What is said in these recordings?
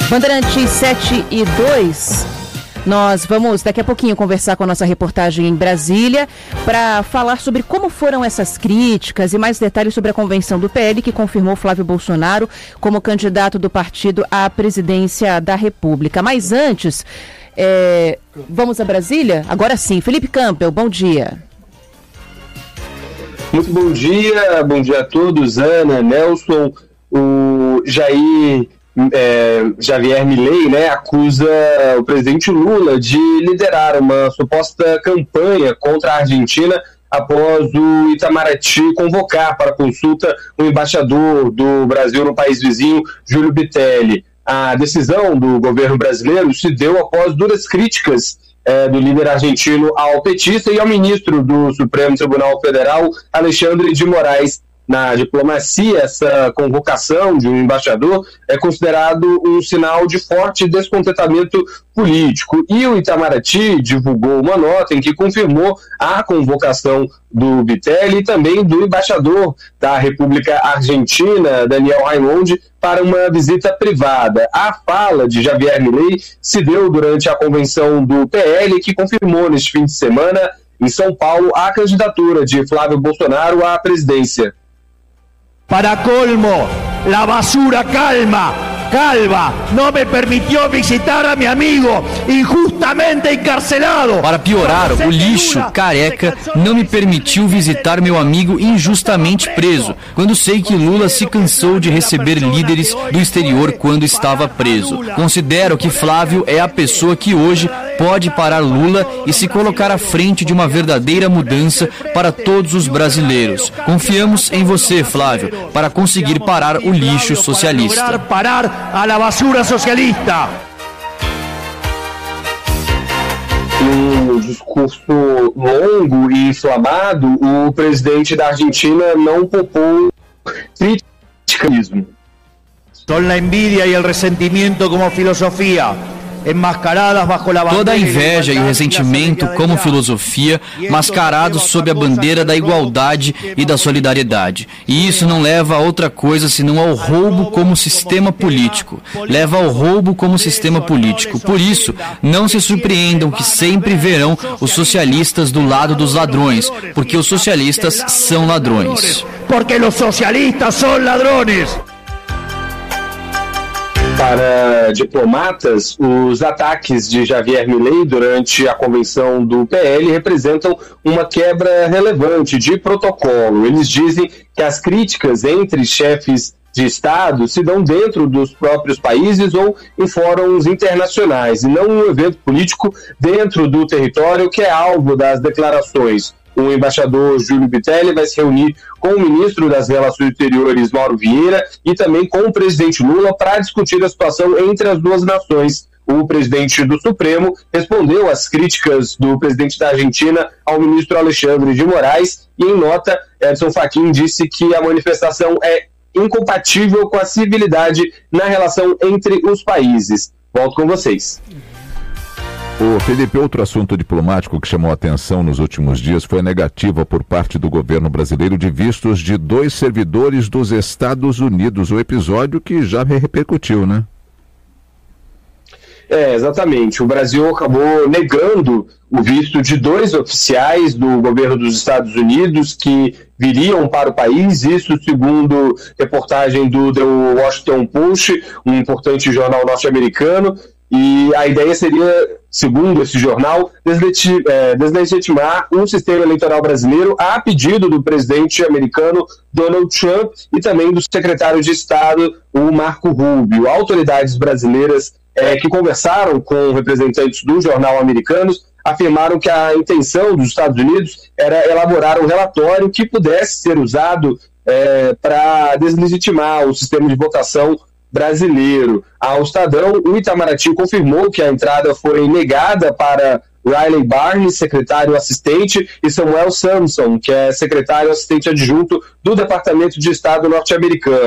Bandeirantes 7:02. Nós vamos daqui a pouquinho conversar com a nossa reportagem em Brasília para falar sobre como foram essas críticas e mais detalhes sobre a convenção do PL que confirmou Flávio Bolsonaro como candidato do partido à presidência da República. Mas antes, vamos a Brasília? Agora sim, Felipe Campbell, bom dia. Muito bom dia a todos, Ana, Nelson, o Javier Milei, né, acusa o presidente Lula de liderar uma suposta campanha contra a Argentina após o Itamaraty convocar para consulta o embaixador do Brasil no país vizinho, Júlio Bitelli. A decisão do governo brasileiro se deu após duras críticas do líder argentino ao petista e ao ministro do Supremo Tribunal Federal, Alexandre de Moraes. Na diplomacia, essa convocação de um embaixador é considerado um sinal de forte descontentamento político. E o Itamaraty divulgou uma nota em que confirmou a convocação do Bitelli e também do embaixador da República Argentina, Daniel Raimondi, para uma visita privada. A fala de Javier Milei se deu durante a convenção do PL, que confirmou neste fim de semana, em São Paulo, a candidatura de Flávio Bolsonaro à presidência. Para colmo, la basura calva não me permitió visitar a mi amigo injustamente encarcelado. Para piorar, o lixo careca não me permitiu visitar meu amigo injustamente preso, quando sei que Lula se cansou de receber líderes do exterior quando estava preso. Considero que Flávio é a pessoa que hoje pode parar Lula e se colocar à frente de uma verdadeira mudança para todos os brasileiros. Confiamos em você, Flávio, para conseguir parar o lixo socialista. Parar a la basura socialista. Um discurso longo e inflamado, o presidente da Argentina não poupou críticas. Son la envidia y el resentimiento como filosofía. Toda a inveja e o ressentimento como filosofia, mascarados sob a bandeira da igualdade e da solidariedade. E isso não leva a outra coisa senão ao roubo como sistema político. Leva ao roubo como sistema político. Por isso, não se surpreendam que sempre verão os socialistas do lado dos ladrões, porque os socialistas são ladrões. Porque os socialistas são ladrões. Para diplomatas, os ataques de Javier Milei durante a convenção do PL representam uma quebra relevante de protocolo. Eles dizem que as críticas entre chefes de Estado se dão dentro dos próprios países ou em fóruns internacionais, e não um evento político dentro do território que é alvo das declarações. O embaixador Júlio Bitelli vai se reunir com o ministro das Relações Exteriores, Mauro Vieira, e também com o presidente Lula para discutir a situação entre as duas nações. O presidente do Supremo respondeu às críticas do presidente da Argentina ao ministro Alexandre de Moraes e, em nota, Edson Fachin disse que a manifestação é incompatível com a civilidade na relação entre os países. Volto com vocês. Ô Felipe, outro assunto diplomático que chamou a atenção nos últimos dias foi a negativa por parte do governo brasileiro de vistos de 2 servidores dos Estados Unidos, o episódio que já repercutiu, né? Exatamente. O Brasil acabou negando o visto de 2 oficiais do governo dos Estados Unidos que viriam para o país, isso segundo reportagem do The Washington Post, um importante jornal norte-americano. E a ideia seria, segundo esse jornal, deslegitimar um sistema eleitoral brasileiro a pedido do presidente americano Donald Trump e também do secretário de Estado, o Marco Rubio. Autoridades brasileiras que conversaram com representantes do jornal americanos afirmaram que a intenção dos Estados Unidos era elaborar um relatório que pudesse ser usado para deslegitimar o sistema de votação brasileiro. Ao Estadão, o Itamaraty confirmou que a entrada foi negada para Riley Barnes, secretário assistente, e Samuel Samson, que é secretário assistente adjunto do Departamento de Estado norte-americano.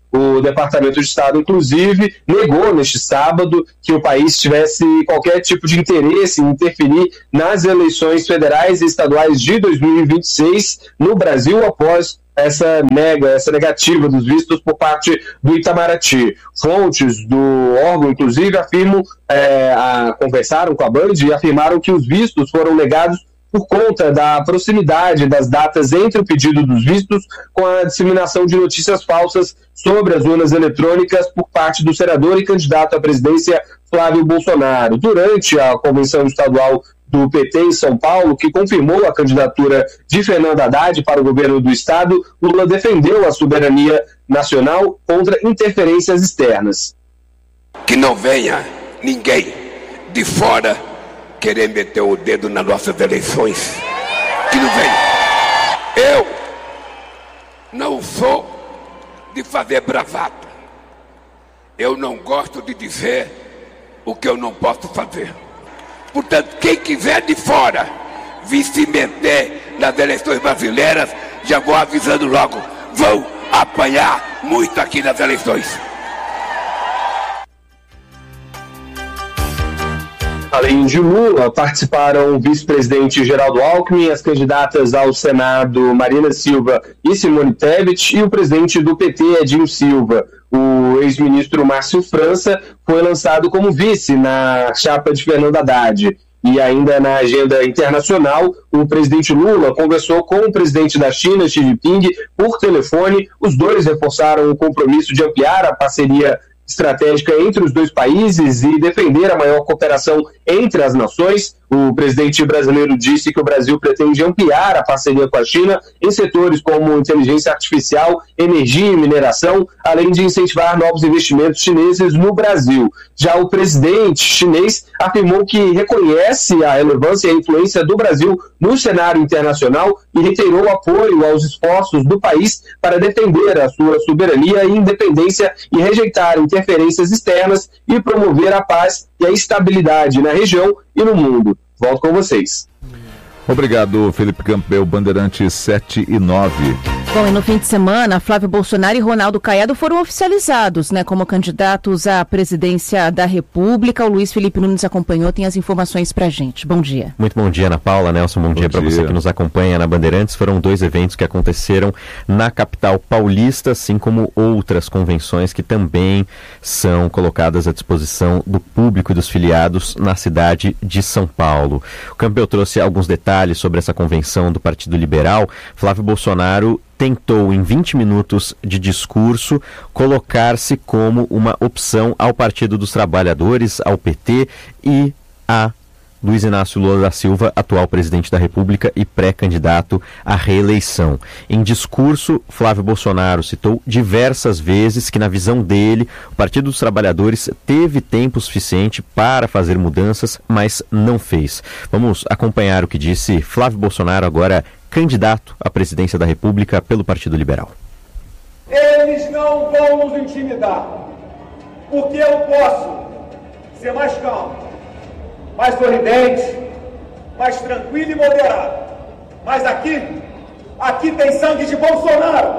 O Departamento de Estado, inclusive, negou neste sábado que o país tivesse qualquer tipo de interesse em interferir nas eleições federais e estaduais de 2026 no Brasil após essa negativa dos vistos por parte do Itamaraty. Fontes do órgão, inclusive, conversaram com a Band e afirmaram que os vistos foram negados por conta da proximidade das datas entre o pedido dos vistos com a disseminação de notícias falsas sobre as urnas eletrônicas por parte do senador e candidato à presidência Flávio Bolsonaro. Durante a convenção estadual do PT em São Paulo, que confirmou a candidatura de Fernando Haddad para o governo do estado, Lula defendeu a soberania nacional contra interferências externas. Que não venha ninguém de fora querer meter o dedo nas nossas eleições. Que não venha. Eu não sou de fazer bravata. Eu não gosto de dizer o que eu não posso fazer. Portanto, quem quiser de fora vir se meter nas eleições brasileiras, já vou avisando logo, vão apanhar muito aqui nas eleições. Além de Lula, participaram o vice-presidente Geraldo Alckmin, as candidatas ao Senado Marina Silva e Simone Tebet e o presidente do PT, Edinho Silva. O ex-ministro Márcio França foi lançado como vice na chapa de Fernando Haddad. E ainda na agenda internacional, o presidente Lula conversou com o presidente da China, Xi Jinping, por telefone. Os dois reforçaram o compromisso de ampliar a parceria estratégica entre os dois países e defender a maior cooperação entre as nações. O presidente brasileiro disse que o Brasil pretende ampliar a parceria com a China em setores como inteligência artificial, energia e mineração, além de incentivar novos investimentos chineses no Brasil. Já o presidente chinês afirmou que reconhece a relevância e a influência do Brasil no cenário internacional e reiterou o apoio aos esforços do país para defender a sua soberania e independência e rejeitar interferências externas e promover a paz e a estabilidade na região e no mundo. Volto com vocês. Obrigado, Felipe Campbell, Bandeirantes 7 e 9. Bom, e no fim de semana, Flávio Bolsonaro e Ronaldo Caiado foram oficializados, como candidatos à presidência da República. O Luiz Felipe Nunes acompanhou, tem as informações pra gente. Bom dia. Muito bom dia, Ana Paula, Nelson, bom dia para você que nos acompanha na Bandeirantes. Foram 2 eventos que aconteceram na capital paulista, assim como outras convenções que também são colocadas à disposição do público e dos filiados na cidade de São Paulo. O Campbell trouxe alguns detalhes sobre essa convenção do Partido Liberal. Flávio Bolsonaro tentou, em 20 minutos de discurso, colocar-se como uma opção ao Partido dos Trabalhadores, ao PT e a Luiz Inácio Lula da Silva, atual presidente da República e pré-candidato à reeleição. Em discurso, Flávio Bolsonaro citou diversas vezes que, na visão dele, o Partido dos Trabalhadores teve tempo suficiente para fazer mudanças, mas não fez. Vamos acompanhar o que disse Flávio Bolsonaro, agora candidato à presidência da República pelo Partido Liberal. Eles não vão nos intimidar, porque eu posso ser mais calmo, mais sorridente, mais tranquilo e moderado. Mas aqui tem sangue de Bolsonaro.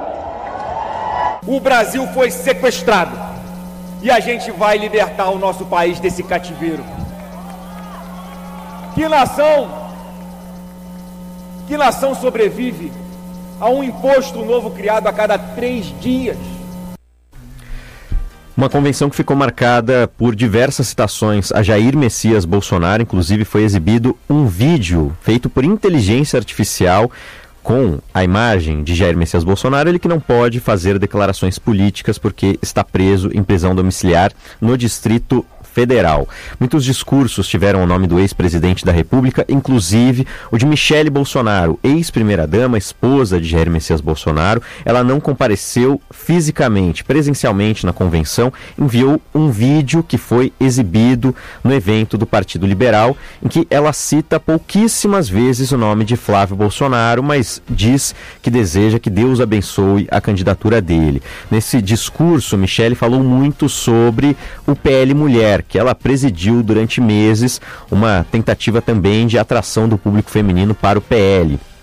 O Brasil foi sequestrado e a gente vai libertar o nosso país desse cativeiro. Que nação sobrevive a um imposto novo criado a cada 3 dias? Uma convenção que ficou marcada por diversas citações a Jair Messias Bolsonaro. Inclusive foi exibido um vídeo feito por inteligência artificial com a imagem de Jair Messias Bolsonaro, ele que não pode fazer declarações políticas porque está preso em prisão domiciliar no Distrito Federal. Muitos discursos tiveram o nome do ex-presidente da República, inclusive o de Michele Bolsonaro, ex-primeira-dama, esposa de Jair Messias Bolsonaro. Ela não compareceu fisicamente, presencialmente na convenção, enviou um vídeo que foi exibido no evento do Partido Liberal, em que ela cita pouquíssimas vezes o nome de Flávio Bolsonaro, mas diz que deseja que Deus abençoe a candidatura dele. Nesse discurso, Michele falou muito sobre o PL Mulher, que ela presidiu durante meses, uma tentativa também de atração do público feminino para o PL.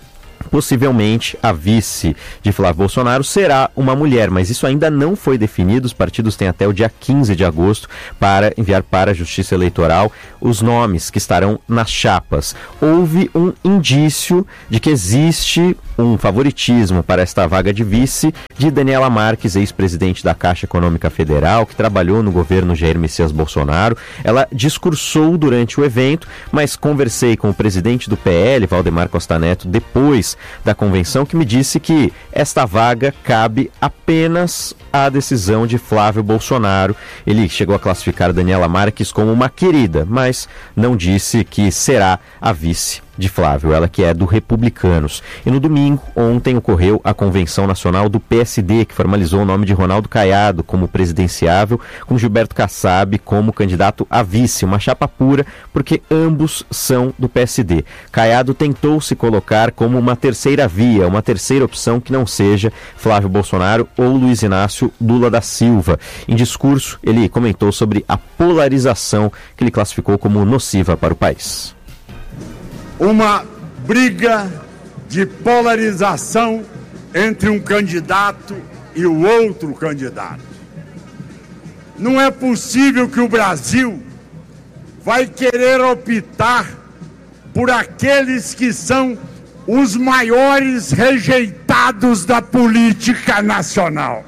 Possivelmente a vice de Flávio Bolsonaro será uma mulher, mas isso ainda não foi definido. Os partidos têm até o dia 15 de agosto para enviar para a Justiça Eleitoral os nomes que estarão nas chapas. Houve um indício de que existe um favoritismo para esta vaga de vice de Daniela Marques, ex-presidente da Caixa Econômica Federal, que trabalhou no governo Jair Messias Bolsonaro. Ela discursou durante o evento, mas conversei com o presidente do PL, Valdemar Costa Neto, depois da convenção, que me disse que esta vaga cabe apenas à decisão de Flávio Bolsonaro. Ele chegou a classificar Daniela Marques como uma querida, mas não disse que será a vice de Flávio, ela que é do Republicanos. E no domingo, ontem, ocorreu a convenção nacional do PSD, que formalizou o nome de Ronaldo Caiado como presidenciável, com Gilberto Kassab como candidato a vice, uma chapa pura, porque ambos são do PSD. Caiado tentou se colocar como uma terceira via, uma terceira opção que não seja Flávio Bolsonaro ou Luiz Inácio Lula da Silva. Em discurso, ele comentou sobre a polarização que ele classificou como nociva para o país. Uma briga de polarização entre um candidato e o outro candidato. Não é possível que o Brasil vai querer optar por aqueles que são os maiores rejeitados da política nacional.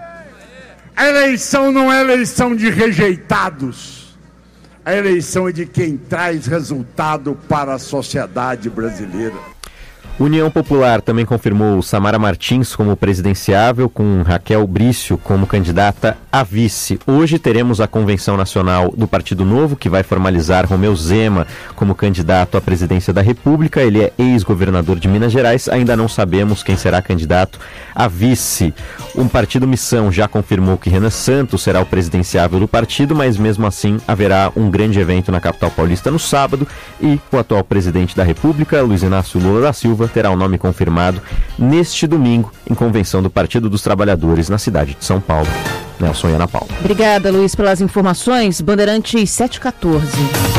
A eleição não é eleição de rejeitados. A eleição é de quem traz resultado para a sociedade brasileira. União Popular também confirmou Samara Martins como presidenciável, com Raquel Brício como candidata a vice. Hoje teremos a convenção nacional do Partido Novo, que vai formalizar Romeu Zema como candidato à presidência da República. Ele é ex-governador de Minas Gerais. Ainda não sabemos quem será candidato a vice. O Partido Missão já confirmou que Renan Santos será o presidenciável do partido, mas mesmo assim haverá um grande evento na capital paulista no sábado e o atual presidente da República, Luiz Inácio Lula da Silva, terá o nome confirmado neste domingo em convenção do Partido dos Trabalhadores na cidade de São Paulo. Nelson e Ana Paula. Obrigada, Luiz, pelas informações. Bandeirantes 714.